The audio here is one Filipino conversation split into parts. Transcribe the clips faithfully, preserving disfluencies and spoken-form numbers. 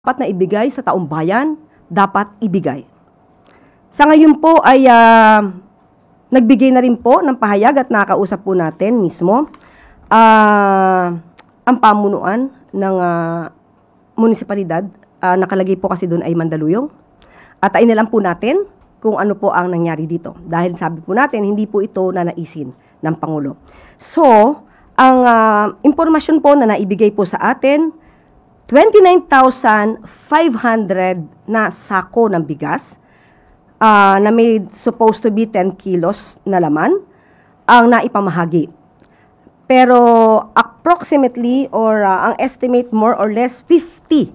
dapat na ibigay sa taong bayan, dapat ibigay. Sa ngayon po ay uh, nagbigay na rin po ng pahayag at nakausap po natin mismo uh, ang pamunuan ng uh, munisipalidad. Uh, nakalagay po kasi doon ay Mandaluyong. At ainilan po natin kung ano po ang nangyari dito. Dahil sabi po natin, hindi po ito nanaisin ng Pangulo. So, ang uh, impormasyon po na naibigay po sa atin, twenty-nine thousand five hundred na sako ng bigas uh, na may supposed to be ten kilos na laman ang naipamahagi. Pero approximately or uh, ang estimate more or less fifty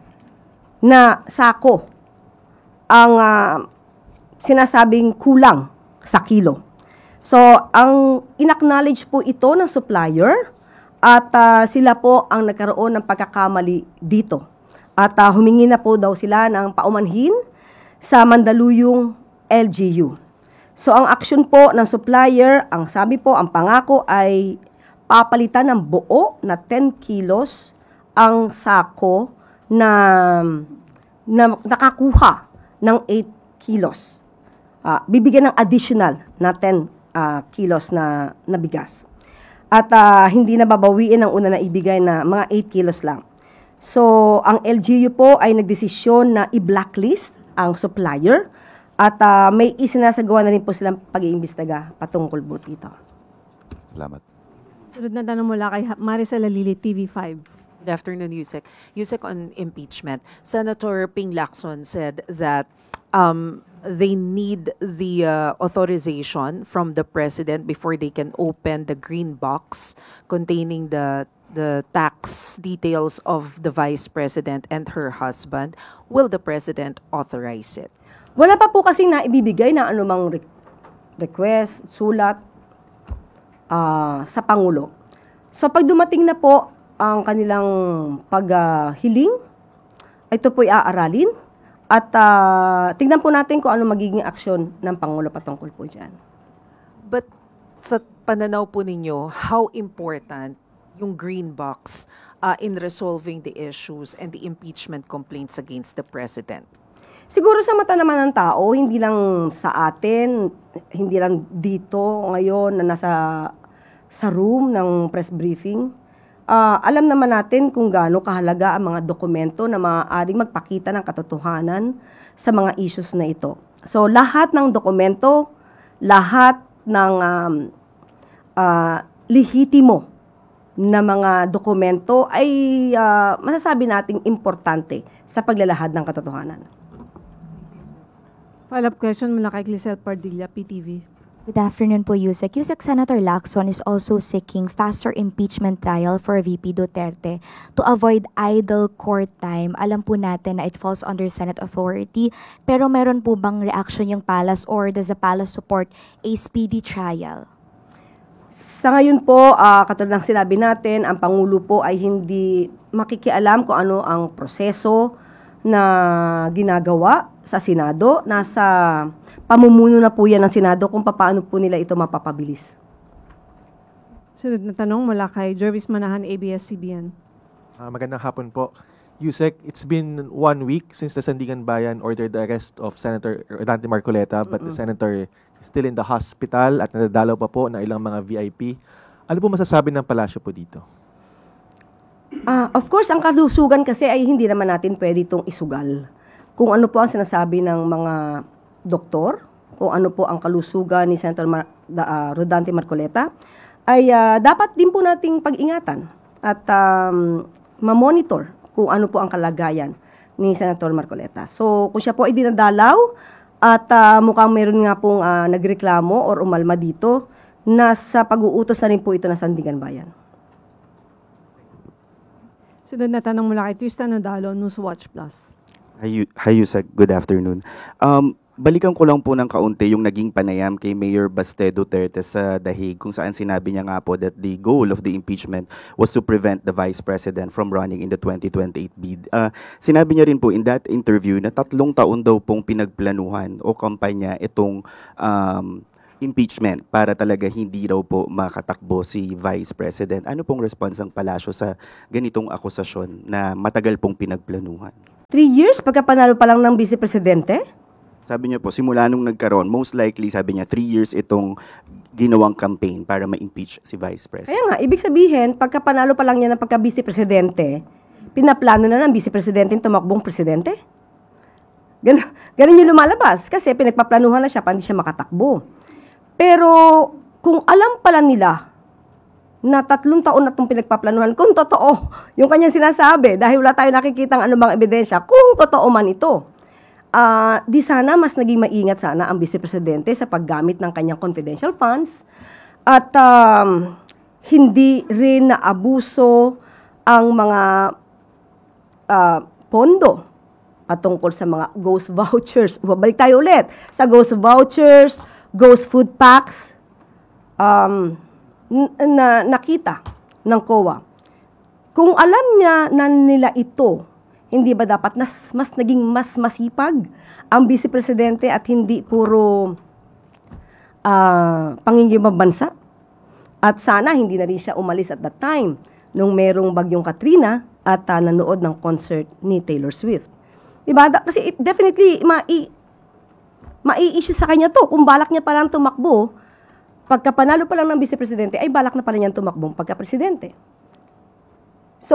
na sako ang uh, sinasabing kulang sa kilo. So, ang inacknowledge po ito ng supplier at uh, sila po ang nagkaroon ng pagkakamali dito. At uh, humingi na po daw sila ng paumanhin sa Mandaluyong L G U. So, ang action po ng supplier, ang sabi po, ang pangako ay papalitan ng buo na ten kilos ang sako na, na nakakuha ng eight kilos. Uh, bibigyan ng additional na ten uh, kilos na, na bigas. At uh, hindi na babawiin ang una na ibigay na mga eight kilos lang. So, ang L G U po ay nagdesisyon na i-blacklist ang supplier at uh, may isinasagawa na rin po silang pag-iimbestiga patungkol po dito. Salamat. Sunod na tanong mula kay Maricel Alili, T V five. Good afternoon, Yusek. Yusek, on impeachment, Senator Ping Lacson said that um, they need the uh, authorization from the president before they can open the green box containing the the tax details of the vice president and her husband. Will the president authorize it? Wala pa po kasing naibibigay na anumang re- request, sulat uh, sa Pangulo. So pag dumating na po ang kanilang paghiling, uh, ito po'y aaralin. At uh, tingnan po natin kung ano magiging aksyon ng Pangulo patungkol po dyan. But sa pananaw po ninyo, how important yung green box uh, in resolving the issues and the impeachment complaints against the president? Siguro sa mata naman ng tao, hindi lang sa atin, hindi lang dito ngayon na nasa sa room ng press briefing, Uh, alam naman natin kung gaano kahalaga ang mga dokumento na maaaring magpakita ng katotohanan sa mga issues na ito. So, lahat ng dokumento, lahat ng um, uh, lehitimo na mga dokumento ay uh, masasabi nating importante sa paglalahad ng katotohanan. Follow-up question mula kay Glisel Pardilla, P T V. Good afternoon po, Yusek. Yusek, Senator Lacson is also seeking faster impeachment trial for V P Duterte to avoid idle court time. Alam po natin na it falls under Senate authority, pero meron po bang reaction yung Palace or does the Palace support a speedy trial? Sa ngayon po, uh, katulad ng sinabi natin, ang Pangulo po ay hindi makikialam kung ano ang proseso na ginagawa sa Senado. Nasa pamumuno na po yan ng Senado kung paano po nila ito mapapabilis. Sunod na tanong mula kay Jervis Manahan, A B S C B N. Uh, magandang hapon po. Yusek, it's been one week since the Sandigan Bayan ordered the arrest of Senator Rodante Marcoleta, but Mm-mm. the senator is still in the hospital at nadadalaw pa po ng ilang mga V I P. Ano po masasabi ng palasyo po dito? Uh, of course, ang kalusugan kasi ay hindi naman natin pwede itong isugal. Kung ano po ang sinasabi ng mga doktor, kung ano po ang kalusugan ni Senator Mar- uh, Rodante Marcoleta, ay uh, dapat din po nating pag-ingatan at um, ma-monitor kung ano po ang kalagayan ni Senator Marcoleta. So, kung siya po ay dinadalaw at uh, mukhang meron nga pong uh, nagreklamo or umalma dito, nasa pag-uutos na rin po ito ng Sandigan Bayan. Sunod na tanong mula kay Tristan Nodalo, Newswatch Plus. Hi, hi Yusek. Good afternoon. Um, balikan ko lang po ng kaunti yung naging panayam kay Mayor Baste Duterte sa Dahig kung saan sinabi niya nga po that the goal of the impeachment was to prevent the Vice President from running in the twenty twenty-eight bid. Uh, sinabi niya rin po in that interview na tatlong taon daw pong pinagplanuhan o kampanya itong um, impeachment para talaga hindi raw po makatakbo si Vice President. Ano pong response ng palasyo sa ganitong akusasyon na matagal pong pinagplanuhan? Three years pagkapanalo pa lang ng Vice Presidente? Sabi niya po, simula nung nagkaroon, most likely, sabi niya, three years itong ginawang campaign para ma-impeach si Vice President. Kaya nga, ibig sabihin, pagkapanalo pa lang niya ng pagka-Vice Presidente, pinaplano na ng Vice Presidente yung tumakbong Presidente? Gan ganun yung lumalabas. Kasi pinagpaplanuhan na siya para hindi siya makatakbo. Pero kung alam pala nila na tatlong taon na itong pinagpaplanuhan, kung totoo yung kanyang sinasabi, dahil wala tayo nakikitang anumang ebidensya, kung totoo man ito, uh, di sana mas naging maingat sana ang Vice Presidente sa paggamit ng kanyang confidential funds at um, hindi rin naabuso ang mga uh, pondo at tungkol sa mga ghost vouchers. Babalik tayo ulit sa ghost vouchers, ghost food packs, um, na nakita ng C O A. Kung alam niya na nila ito, hindi ba dapat nas, mas naging mas masipag ang Vice Presidente at hindi puro uh, pangingimang bansa? At sana hindi na rin siya umalis at that time nung merong bagyong Katrina at uh, nanood ng concert ni Taylor Swift. Diba? Kasi it definitely mai mai-issue sa kanya to. Kung balak niya pa lang tumakbo, pagkapanalo pa lang ng Vice Presidente, ay balak na pala niyan tumakbong pagka-presidente. So,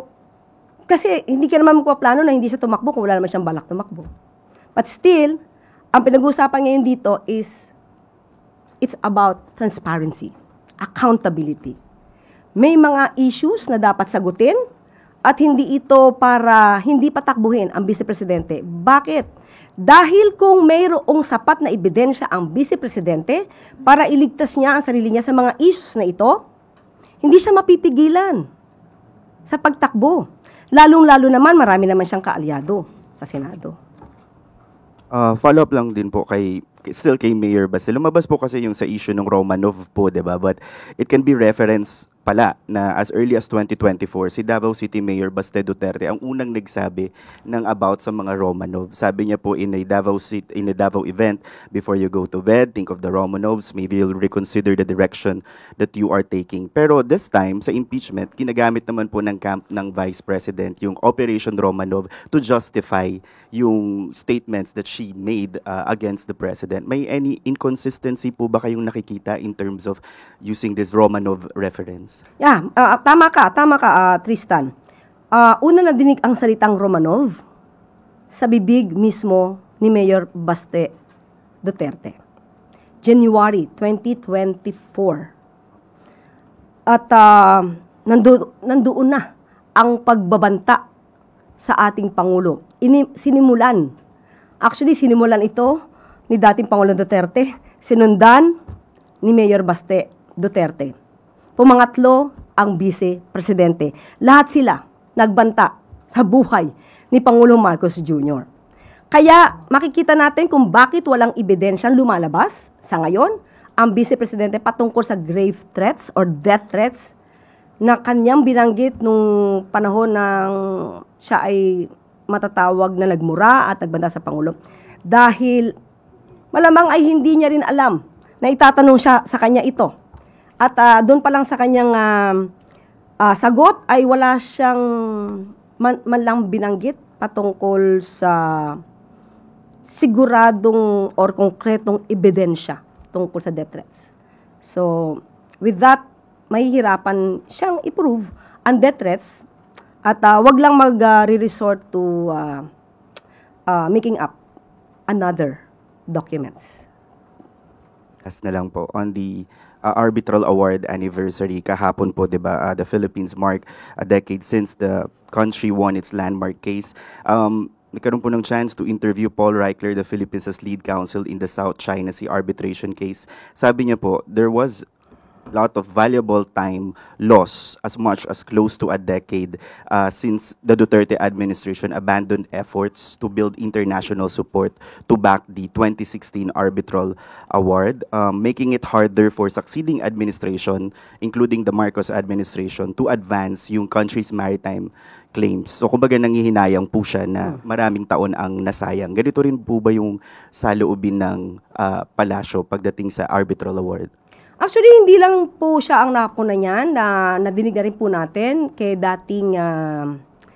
kasi hindi ka naman magpaplano na hindi siya tumakbo kung wala naman siyang balak tumakbo. But still, ang pinag-uusapan ngayon dito is it's about transparency, accountability. May mga issues na dapat sagutin at hindi ito para hindi patakbuhin ang Vice Presidente. Bakit? Dahil kung mayroong sapat na ebidensya ang Vice Presidente para iligtas niya ang sarili niya sa mga issues na ito, hindi siya mapipigilan sa pagtakbo. Lalong-lalo naman, marami naman siyang kaalyado sa Senado. Uh, follow-up lang din po kay, still kay Mayor Baste. Lumabas po kasi yung sa issue ng Romanov po, diba? But it can be reference pala na as early as twenty twenty-four, si Davao City Mayor Baste Duterte ang unang nagsabi ng about sa mga Romanov. Sabi niya po in a Davao City, in a Davao event, before you go to bed, think of the Romanovs, maybe you'll reconsider the direction that you are taking. Pero this time, sa impeachment, ginagamit naman po ng camp ng Vice President yung Operation Romanov to justify yung statements that she made uh, against the President. May any inconsistency po ba kayong nakikita in terms of using this Romanov reference? Yeah, uh, tama ka, tama ka, uh, Tristan. Uh, una na dinig ang salitang Romanov sa bibig mismo ni Mayor Baste Duterte. January twenty twenty-four. At uh, nandu nandoon na ang pagbabanta sa ating Pangulo. Ini sinimulan. Actually, sinimulan ito ni dating Pangulong Duterte, sinundan ni Mayor Baste Duterte. Pumangatlo ang Vice Presidente. Lahat sila nagbanta sa buhay ni Pangulong Marcos Junior Kaya makikita natin kung bakit walang ebidensyang lumalabas sa ngayon ang Vice Presidente patungkol sa grave threats or death threats na kanyang binanggit nung panahon ng siya ay matatawag na nagmura at nagbanta sa Pangulo. Dahil malamang ay hindi niya rin alam na itatanong siya sa kanya ito. At uh, doon pa lang sa kanyang uh, uh, sagot ay wala siyang man, man lang binanggit patungkol sa siguradong or konkretong ebidensya tungkol sa death threats. So, with that, mahihirapan siyang i-prove ang death threats at uh, wag lang mag-re-resort uh, to uh, uh, making up another documents. Last na lang po, on the uh, Arbitral Award anniversary, kahapon po, di ba, uh, the Philippines mark a decade since the country won its landmark case. Um, nagkaroon po ng chance to interview Paul Reichler, the Philippines' lead counsel in the South China Sea arbitration case. Sabi niya po, there was lot of valuable time lost, as much as close to a decade uh, since the Duterte administration abandoned efforts to build international support to back the twenty sixteen Arbitral Award, um, making it harder for succeeding administration, including the Marcos administration, to advance yung country's maritime claims. So kumbaga nangihinayang po siya na maraming taon ang nasayang. Ganito rin po ba yung saloobin ng uh, palasyo pagdating sa Arbitral Award? Actually, hindi lang po siya ang nakapuna niyan, na nadinig na rin po natin kay dating uh,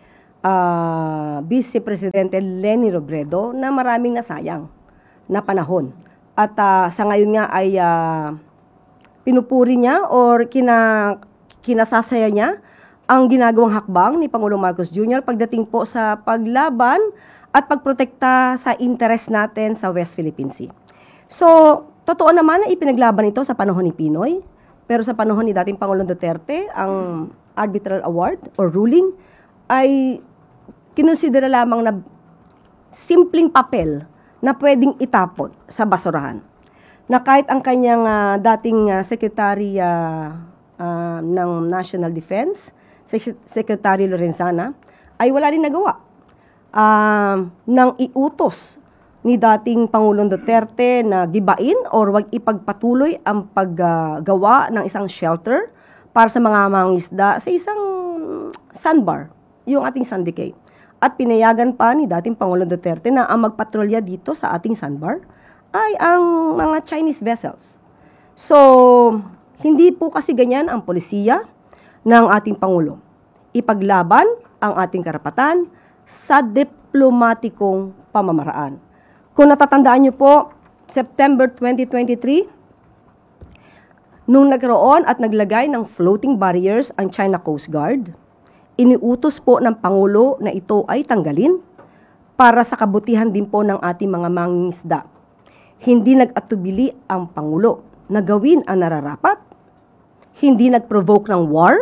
ah, Vice Presidente Leni Robredo na maraming nasayang na panahon. At ah, sa ngayon nga ay ah, pinupuri niya or kina, kinasasaya niya ang ginagawang hakbang ni Pangulong Marcos Junior pagdating po sa paglaban at pagprotekta sa interes natin sa West Philippine Sea. So, totoo naman na ipinaglaban ito sa panahon ni Pinoy, pero sa panahon ni dating Pangulong Duterte, ang arbitral award or ruling ay kinonsidera lamang na simpleng papel na pwedeng itapon sa basurahan. Na kahit ang kanyang ah, dating ah, Secretary ah, ah, ng National Defense, Sec- Secretary Lorenzana, ay wala rin nagawa. Ah, nang iutos ni dating Pangulong Duterte na gibain or wag ipagpatuloy ang paggawa ng isang shelter para sa mga mangingisda sa isang sandbar, yung ating Sandicay. At pinayagan pa ni dating Pangulong Duterte na ang magpatrolya dito sa ating sandbar ay ang mga Chinese vessels. So, hindi po kasi ganyan ang polisiya ng ating Pangulo. Ipaglaban ang ating karapatan sa diplomatikong pamamaraan. Kung natatandaan niyo po, September twenty twenty-three, nung nagkaroon at naglagay ng floating barriers ang China Coast Guard, iniutos po ng Pangulo na ito ay tanggalin para sa kabutihan din po ng ating mga mangingisda. Hindi nag-atubili ang Pangulo na gawin ang nararapat, hindi nag-provoke ng war,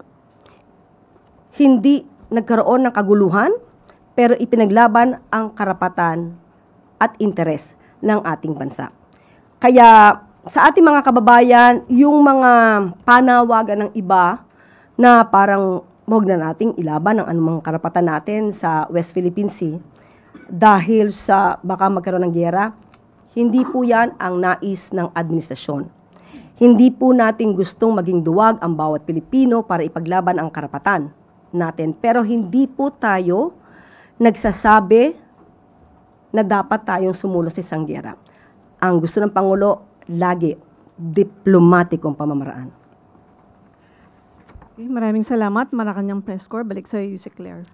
hindi nagkaroon ng kaguluhan, pero ipinaglaban ang karapatan at interes ng ating bansa. Kaya sa ating mga kababayan, yung mga panawagan ng iba na parang huwag na nating ilaban ang anumang karapatan natin sa West Philippine Sea dahil sa baka magkaroon ng giyera, hindi po yan ang nais ng administrasyon. Hindi po natin gustong maging duwag ang bawat Pilipino para ipaglaban ang karapatan natin. Pero hindi po tayo nagsasabi na dapat tayong sumulo sa isang giyera. Ang gusto ng Pangulo, lagi, diplomatikong pamamaraan. Okay, maraming salamat. Malacanang Press Corps. Balik sa Yusek Claire.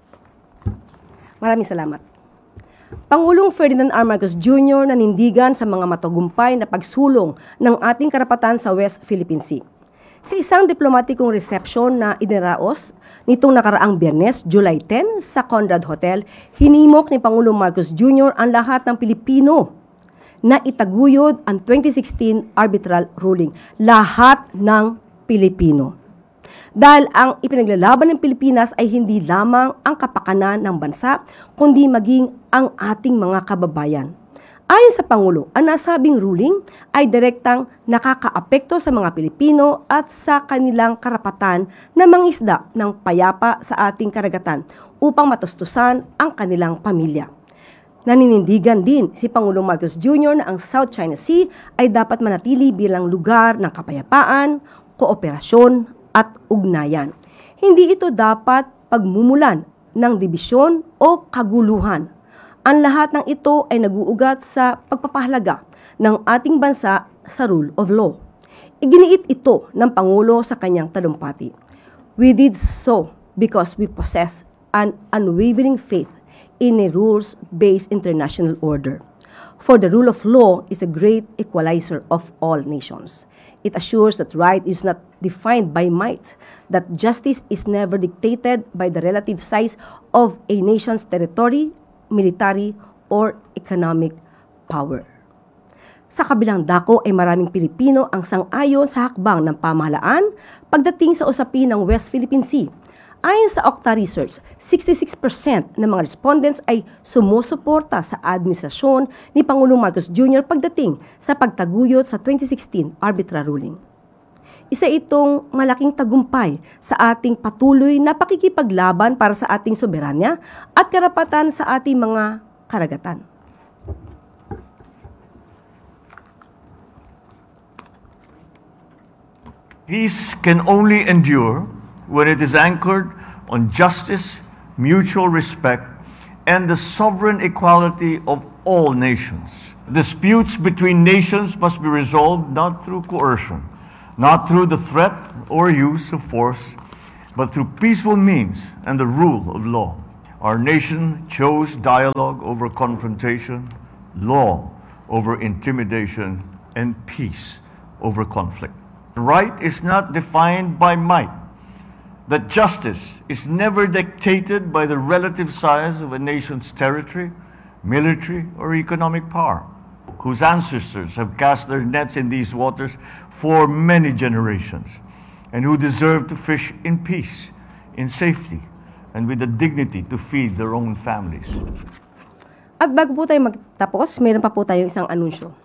Maraming salamat. Pangulong Ferdinand R. Marcos Junior nanindigan sa mga matagumpay na pagsulong ng ating karapatan sa West Philippine Sea. Sa isang diplomatikong reception na idinaraos nitong nakaraang Biyernes, July tenth, sa Conrad Hotel, hinimok ni Pangulong Marcos Junior ang lahat ng Pilipino na itaguyod ang twenty sixteen arbitral ruling. Lahat ng Pilipino. Dahil ang ipinaglalaban ng Pilipinas ay hindi lamang ang kapakanan ng bansa, kundi maging ang ating mga kababayan. Ayon sa Pangulo, ang nasabing ruling ay direktang nakakaapekto sa mga Pilipino at sa kanilang karapatan na mangisda ng payapa sa ating karagatan upang matustusan ang kanilang pamilya. Naninindigan din si Pangulong Marcos Junior na ang South China Sea ay dapat manatili bilang lugar ng kapayapaan, kooperasyon at ugnayan. Hindi ito dapat pagmumulan ng dibisyon o kaguluhan. Ang lahat ng ito ay naguugat sa pagpapahalaga ng ating bansa sa rule of law. Iginiit ito ng Pangulo sa kanyang talumpati. We did so because we possess an unwavering faith in a rules-based international order. For the rule of law is a great equalizer of all nations. It assures that right is not defined by might, that justice is never dictated by the relative size of a nation's territory, military, or economic power. Sa kabilang dako ay maraming Pilipino ang sang-ayon sa hakbang ng pamahalaan pagdating sa usapin ng West Philippine Sea. Ayon sa Okta Research, sixty-six percent ng mga respondents ay sumusuporta sa administrasyon ni Pangulong Marcos Junior pagdating sa pagtaguyod sa twenty sixteen arbitral ruling. Isa itong malaking tagumpay sa ating patuloy na pakikipaglaban para sa ating soberanya at karapatan sa ating mga karagatan. Peace can only endure when it is anchored on justice, mutual respect, and the sovereign equality of all nations. Disputes between nations must be resolved not through coercion, not through the threat or use of force, but through peaceful means and the rule of law. Our nation chose dialogue over confrontation, law over intimidation, and peace over conflict. Right is not defined by might. That justice is never dictated by the relative size of a nation's territory, military, or economic power, whose ancestors have cast their nets in these waters for many generations, and who deserve to fish in peace, in safety, and with the dignity to feed their own families. At bago po tayo magtapos, mayroon pa po tayong isang anunsyo.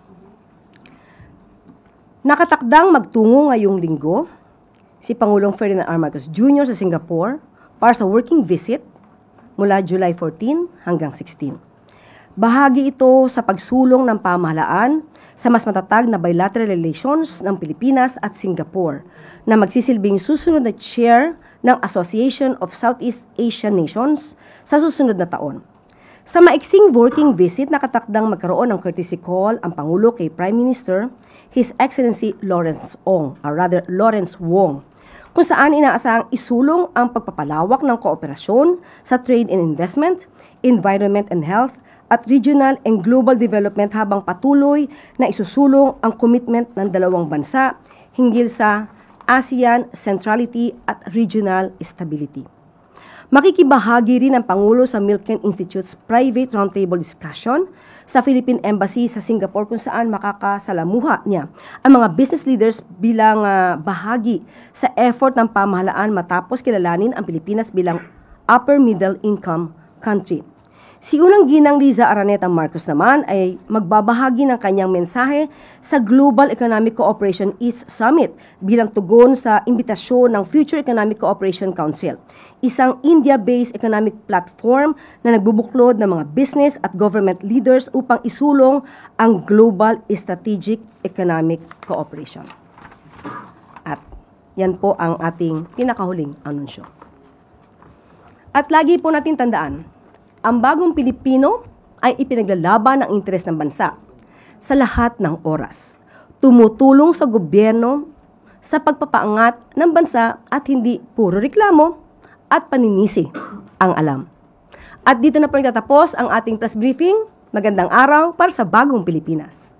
Nakatakdang magtungo ngayong linggo si Pangulong Ferdinand R. Marcos Junior sa Singapore para sa working visit mula July fourteen hanggang sixteen. Bahagi ito sa pagsulong ng pamahalaan sa mas matatag na bilateral relations ng Pilipinas at Singapore na magsisilbing susunod na chair ng Association of Southeast Asian Nations sa susunod na taon. Sa maiksing working visit, nakatakdang magkaroon ng courtesy call ang Pangulo kay Prime Minister, His Excellency Lawrence Ong, or rather Lawrence Wong, kung saan inaasahang isulong ang pagpapalawak ng kooperasyon sa trade and investment, environment and health, at regional and global development habang patuloy na isusulong ang commitment ng dalawang bansa hinggil sa ASEAN centrality at regional stability. Makikibahagi rin ang Pangulo sa Milken Institute's private roundtable discussion sa Philippine Embassy sa Singapore kung saan makakasalamuha niya ang mga business leaders bilang uh, bahagi sa effort ng pamahalaan matapos kilalanin ang Pilipinas bilang upper middle income country. Si Unang Ginang Liza Araneta Marcos naman ay magbabahagi ng kanyang mensahe sa Global Economic Cooperation East Summit bilang tugon sa imbitasyon ng Future Economic Cooperation Council, isang India-based economic platform na nagbubuklod ng mga business at government leaders upang isulong ang global strategic economic cooperation. At yan po ang ating pinakahuling anunsyo. At lagi po natin tandaan, ang bagong Pilipino ay ipinaglalaban ang interes ng bansa sa lahat ng oras. Tumutulong sa gobyerno sa pagpapaangat ng bansa at hindi puro reklamo at paninisi ang alam. At dito na po nagtatapos ang ating press briefing. Magandang araw para sa bagong Pilipinas.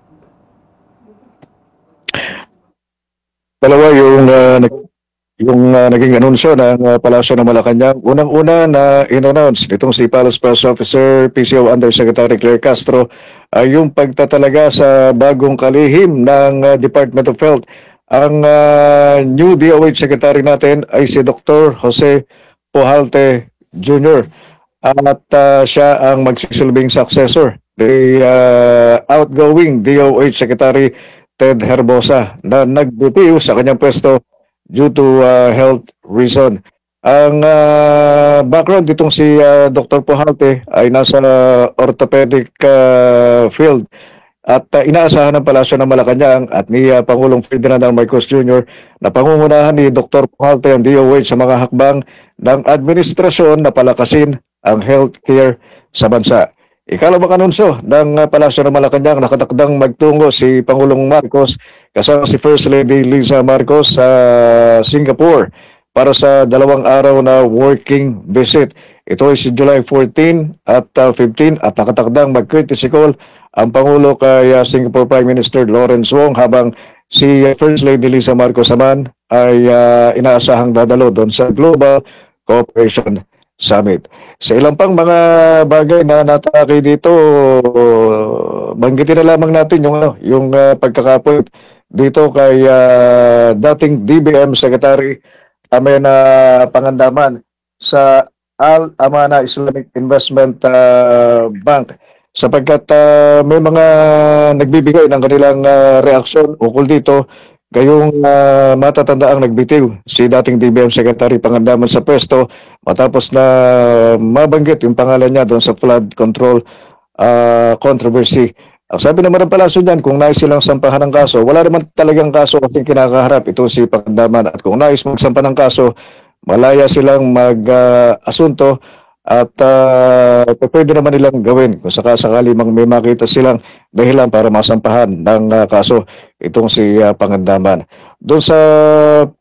Dalawa yung uh, yung uh, naging anunsyo ng uh, Palasyo ng Malacanang. Unang-una na in-announce nitong si Palace Press Officer P C O Undersecretary Claire Castro ay uh, yung pagtatalaga sa bagong kalihim ng uh, Department of Health. Ang uh, new D O H Secretary natin ay si Doctor Jose Pujalte Junior At uh, siya ang magsisilbing successor the uh, outgoing D O H Secretary Ted Herbosa na nagbitiw sa kanyang pwesto due to uh, health reason. Ang uh, background ditong si uh, Doctor Pujalte ay nasa orthopedic uh, field at uh, inaasahan ng Palasyo ng Malacanang at ni uh, Pangulong Ferdinand R. Marcos Junior na pangungunahan ni Doctor Pujalte ang D O H sa mga hakbang ng administrasyon na palakasin ang healthcare sa bansa. Ikalawang anunsyo ng uh, Palasyo ng Malacanang, nakatakdang magtungo si Pangulong Marcos kasama si First Lady Liza Marcos sa Singapore para sa dalawang araw na working visit. Ito ay si July fourteen at uh, fifteen at nakatakdang mag-courtesy call ang Pangulo kay uh, Singapore Prime Minister Lawrence Wong habang si uh, First Lady Liza Marcos naman ay uh, inaasahang dadalo doon sa Global Cooperation Summit. Sa ilang pang mga bagay na natakay dito, banggitin na lamang natin yung ano, yung uh, pagkakapoint dito kay uh, dating D B M Secretary Amena Pangandaman sa Al Amana Islamic Investment uh, Bank sapagkat uh, may mga nagbibigay ng kanilang uh, reaksyon ukol dito. Gayong uh, matatanda ang nagbitiw si dating D B M Secretary Pangandaman sa pwesto matapos na mabanggit yung pangalan niya doon sa flood control uh, controversy. Ang sabi naman ng Palasyo niyan, kung nais silang sampahan ng kaso, wala naman talagang kaso kasi kinakaharap ito si Pangandaman. At kung nais magsampa ng kaso, malaya silang mag-asunto uh, at uh, pwede naman nilang gawin kung sakasakali mang may makita silang dahilan para masampahan ng uh, kaso itong si uh, Pangandaman. Doon sa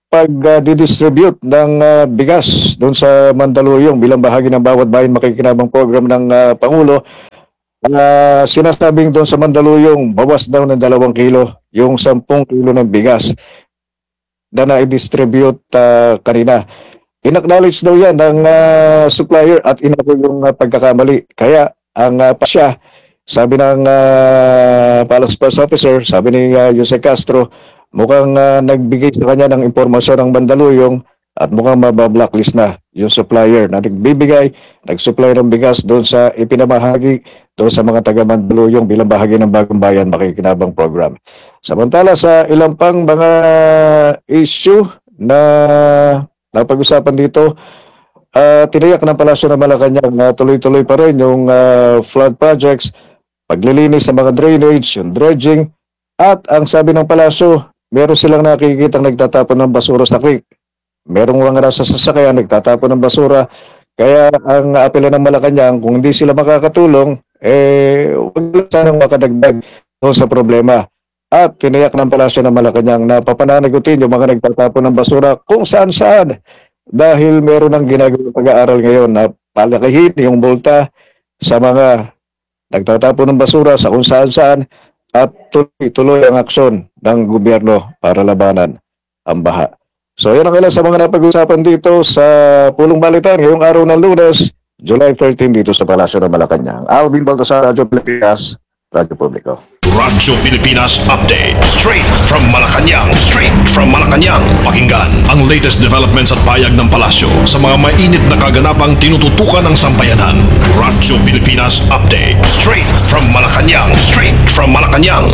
pag-distribute ng ah, bigas doon sa Mandaluyong bilang bahagi ng bawat bayan makikinabang program ng ah, Pangulo. Ah, sinasabing doon sa Mandaluyong, bawas daw ng dalawang kilo yung sampung kilo ng bigas na na-distribute ah, kanina. In-acknowledge daw yan ng ah, supplier at inako yung ah, pagkakamali. Kaya ang uh, pasya, sabi ng uh, Palace Press Officer, sabi ni uh, Jose Castro, mukhang uh, nagbigay sa kanya ng impormasyon ng Mandaluyong at mukhang mabablacklist na yung supplier na nagbibigay, nag-supply ng bigas doon sa ipinamahagi doon sa mga taga Mandaluyong bilang bahagi ng Bagong Bayan Makikinabang Program. Samantala sa ilang pang mga issue na napag-usapan dito, uh, tiniyak ng Palasyo ng Malacanang na tuloy-tuloy pa rin yung uh, flood projects, paglilinis sa mga drainage, yung dredging, at ang sabi ng Palasyo, meron silang nakikitang nagtatapon ng basura sa creek. Merong mga nasa sasakyan, nagtatapon ng basura. Kaya ang apela ng Malacanang, kung hindi sila makakatulong, eh, huwag lang sanang makadagdag doon sa problema. At tiniyak ng Palasyo ng Malacanang na papananagutin yung mga nagtatapon ng basura kung saan-saan. Dahil meron ng ginagawang pag-aaral ngayon na palakihin yung multa sa mga nagtatapon ng basura sa kung saan-saan at tuloy-tuloy ang aksyon ng gobyerno para labanan ang baha. So yan ang ilan sa mga napag-usapan dito sa Pulong Balitan ngayong araw ng Lunes, July thirteenth dito sa Palasyo ng Malacanang. Alvin Baltasar, Radyo Pilipinas, Radyo Publiko. Radyo Pilipinas Update. Straight from Malacanang. Straight from Malacanang. Pakinggan ang latest developments at payag ng palasyo sa mga mainit na kaganapang tinututukan ng sambayanan. Radyo Pilipinas Update. Straight from Malacanang. Straight from Malacanang.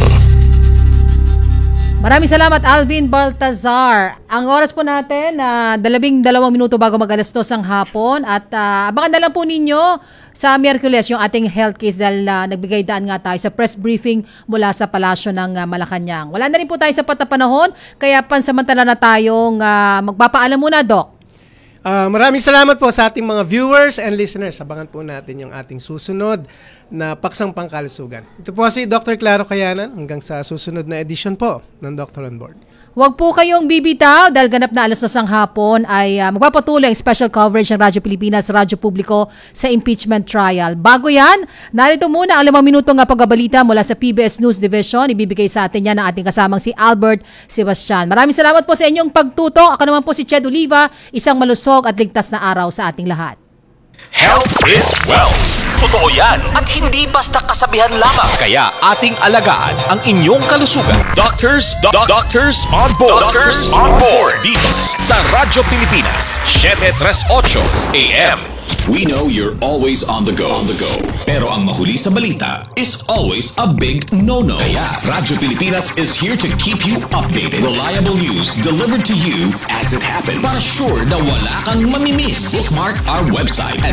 Maraming salamat, Alvin Baltazar. Ang oras po natin, uh, dalabing dalawang minuto bago mag-alas dos ang hapon. At uh, abangan na lang po ninyo sa Miyerkules yung ating health case dahil uh, nagbigay daan nga tayo sa press briefing mula sa Palasyo ng uh, Malacanang. Wala na rin po tayo sa patapanahon, kaya pansamantala na tayong uh, magpapaalam muna, Doc. Uh, maraming salamat po sa ating mga viewers and listeners. Abangan po natin yung ating susunod na Paksang Pangkalusugan. Ito po si Doctor Claro Cayanan hanggang sa susunod na edisyon po ng Doctor on Board. Huwag po kayong bibitaw dahil ganap na alas dos ng hapon ay uh, magpapatuloy ang special coverage ng Radyo Pilipinas, Radyo Publiko sa impeachment trial. Bago yan, narito muna ang limang minutong pagbabalita mula sa P B S News Division. Ibibigay sa atin yan ng ating kasamang si Albert Sebastian. Maraming salamat po sa inyong pagtuto. Ako naman po si Ched Oliva, isang malusog at ligtas na araw sa ating lahat. Health is wealth. Totoo yan at hindi basta kasabihan lamang. Kaya ating alagaan ang inyong kalusugan. Doctors, do- doctors on board. Doctors on board. Dito sa Radyo Pilipinas, seven thirty-eight A M. We know you're always on the go. On the go. Pero ang mahuli sa balita is always a big no-no. Kaya Radyo Pilipinas is here to keep you updated. Reliable news delivered to you as it happens. Para sure na wala kang mamimiss. Bookmark our website at